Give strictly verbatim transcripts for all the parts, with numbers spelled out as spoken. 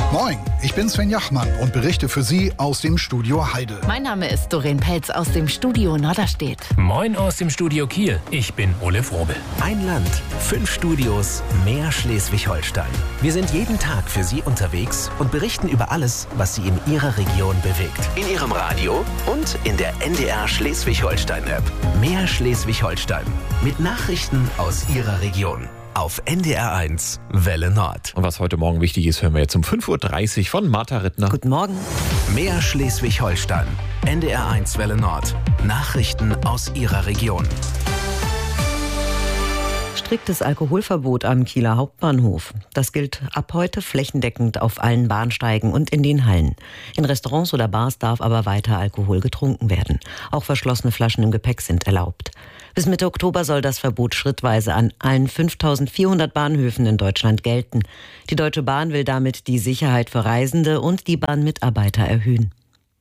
Moin, ich bin Sven Jachmann und berichte für Sie aus dem Studio Heide. Mein Name ist Doreen Pelz aus dem Studio Norderstedt. Moin aus dem Studio Kiel, ich bin Ole Frobel. Ein Land, fünf Studios, mehr Schleswig-Holstein. Wir sind jeden Tag für Sie unterwegs und berichten über alles, was Sie in Ihrer Region bewegt. In Ihrem Radio und in der N D R Schleswig-Holstein-App. Mehr Schleswig-Holstein mit Nachrichten aus Ihrer Region. Auf N D R eins Welle Nord. Und was heute Morgen wichtig ist, hören wir jetzt um fünf Uhr dreißig von Martha Rittner. Guten Morgen. Mehr Schleswig-Holstein. N D R eins Welle Nord. Nachrichten aus Ihrer Region. Striktes Alkoholverbot am Kieler Hauptbahnhof. Das gilt ab heute flächendeckend auf allen Bahnsteigen und in den Hallen. In Restaurants oder Bars darf aber weiter Alkohol getrunken werden. Auch verschlossene Flaschen im Gepäck sind erlaubt. Bis Mitte Oktober soll das Verbot schrittweise an allen fünftausendvierhundert Bahnhöfen in Deutschland gelten. Die Deutsche Bahn will damit die Sicherheit für Reisende und die Bahnmitarbeiter erhöhen.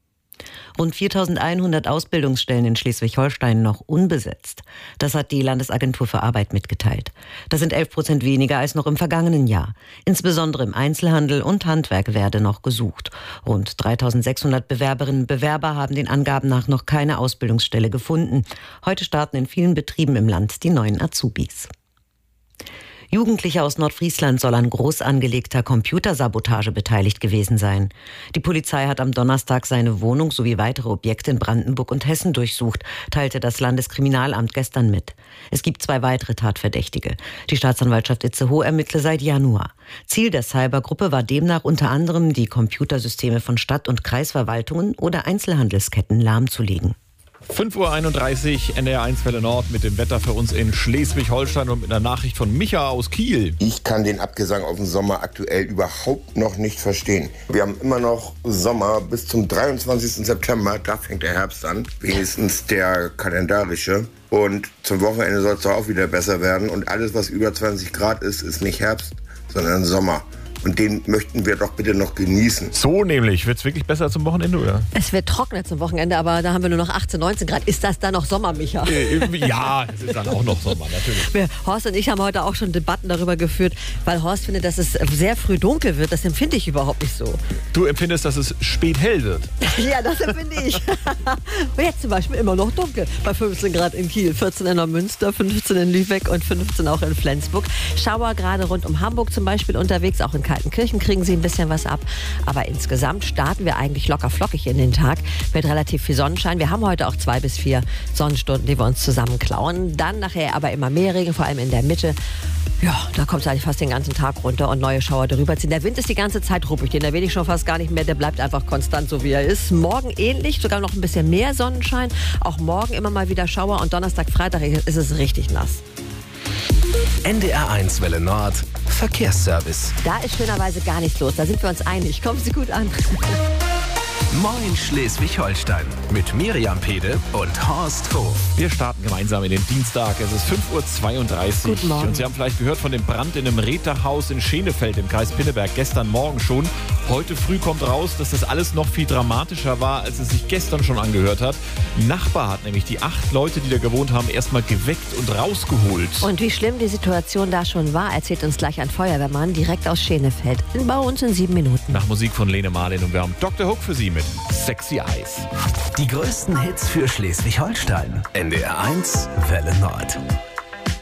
Rund viertausendeinhundert Ausbildungsstellen in Schleswig-Holstein noch unbesetzt. Das hat die Landesagentur für Arbeit mitgeteilt. Das sind elf Prozent weniger als noch im vergangenen Jahr. Insbesondere im Einzelhandel und Handwerk werde noch gesucht. Rund dreitausendsechshundert Bewerberinnen und Bewerber haben den Angaben nach noch keine Ausbildungsstelle gefunden. Heute starten in vielen Betrieben im Land die neuen Azubis. Jugendliche aus Nordfriesland soll an groß angelegter Computersabotage beteiligt gewesen sein. Die Polizei hat am Donnerstag seine Wohnung sowie weitere Objekte in Brandenburg und Hessen durchsucht, teilte das Landeskriminalamt gestern mit. Es gibt zwei weitere Tatverdächtige. Die Staatsanwaltschaft Itzehoe ermittle seit Januar. Ziel der Cybergruppe war demnach unter anderem, die Computersysteme von Stadt- und Kreisverwaltungen oder Einzelhandelsketten lahmzulegen. fünf Uhr einunddreißig, N D R eins Welle Nord mit dem Wetter für uns in Schleswig-Holstein und mit einer Nachricht von Micha aus Kiel. Ich kann den Abgesang auf den Sommer aktuell überhaupt noch nicht verstehen. Wir haben immer noch Sommer bis zum dreiundzwanzigsten September, da fängt der Herbst an, wenigstens der kalendarische. Und zum Wochenende soll es doch auch wieder besser werden. Und alles, was über zwanzig Grad ist, ist nicht Herbst, sondern Sommer. Und den möchten wir doch bitte noch genießen. So nämlich. Wird es wirklich besser zum Wochenende, oder? Es wird trockener zum Wochenende, aber da haben wir nur noch achtzehn, neunzehn Grad. Ist das dann noch Sommer, Micha? Äh, ja, es ist dann auch noch Sommer, natürlich. Wir, Horst und ich haben heute auch schon Debatten darüber geführt, weil Horst findet, dass es sehr früh dunkel wird. Das empfinde ich überhaupt nicht so. Du empfindest, dass es spät hell wird? Ja, das empfinde ich. Und jetzt zum Beispiel immer noch dunkel. Bei fünfzehn Grad in Kiel, vierzehn in Neumünster, fünfzehn in Lübeck und fünfzehn auch in Flensburg. Schauer gerade rund um Hamburg zum Beispiel unterwegs, auch in Kaltenkirchen kriegen sie ein bisschen was ab. Aber insgesamt starten wir eigentlich locker flockig in den Tag mit relativ viel Sonnenschein. Wir haben heute auch zwei bis vier Sonnenstunden, die wir uns zusammen klauen. Dann nachher aber immer mehr Regen, vor allem in der Mitte. Ja, da kommt es eigentlich fast den ganzen Tag runter und neue Schauer darüber ziehen. Der Wind ist die ganze Zeit ruppig, den erwähne ich schon fast gar nicht mehr. Der bleibt einfach konstant so, wie er ist. Morgen ähnlich, sogar noch ein bisschen mehr Sonnenschein. Auch morgen immer mal wieder Schauer und Donnerstag, Freitag ist es richtig nass. N D R eins Welle Nord. Verkehrsservice. Da ist schönerweise gar nichts los. Da sind wir uns einig. Kommen Sie gut an. Moin Schleswig-Holstein mit Miriam Pede und Horst Hof. Wir starten gemeinsam in den Dienstag. Es ist fünf Uhr zweiunddreißig. Guten Morgen. Und Sie haben vielleicht gehört von dem Brand in einem Räterhaus in Schenefeld im Kreis Pinneberg gestern Morgen schon. Heute früh kommt raus, dass das alles noch viel dramatischer war, als es sich gestern schon angehört hat. Ein Nachbar hat nämlich die acht Leute, die da gewohnt haben, erstmal geweckt und rausgeholt. Und wie schlimm die Situation da schon war, erzählt uns gleich ein Feuerwehrmann direkt aus Schenefeld. Bei uns in sieben Minuten. Nach Musik von Lene Marlin und wir haben Doktor Hook für Sie mit Sexy Eyes. Die größten Hits für Schleswig-Holstein. N D R eins Welle Nord.